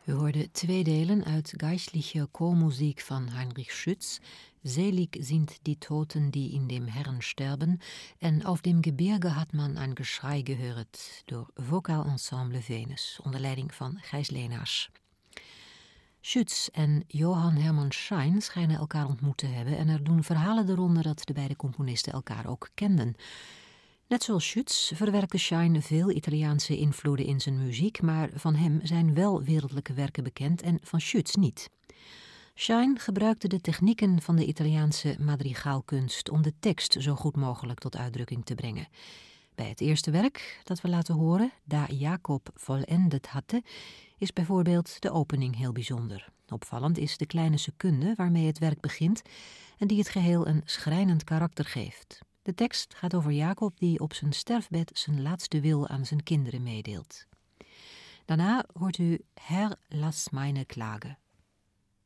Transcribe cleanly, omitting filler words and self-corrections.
U hoorde 2 delen uit Geistliche Chormusik van Heinrich Schütz, Selig sind die Toten, die in dem Herrn sterben, en Auf dem Gebirge hat man ein Geschrei gehört, door Vocalensemble Venus, onder leiding van Gijs Leenaars. Schütz en Johann Hermann Schein schijnen elkaar ontmoet te hebben en er doen verhalen de ronde dat de beide componisten elkaar ook kenden. Net zoals Schütz verwerkte Schein veel Italiaanse invloeden in zijn muziek, maar van hem zijn wel wereldlijke werken bekend en van Schütz niet. Schein gebruikte de technieken van de Italiaanse madrigaalkunst om de tekst zo goed mogelijk tot uitdrukking te brengen. Bij het eerste werk dat we laten horen, Da Jacob vollendet hatte, is bijvoorbeeld de opening heel bijzonder. Opvallend is de kleine secunde waarmee het werk begint en die het geheel een schrijnend karakter geeft. De tekst gaat over Jacob die op zijn sterfbed zijn laatste wil aan zijn kinderen meedeelt. Daarna hoort u Herr, lass meine Klage.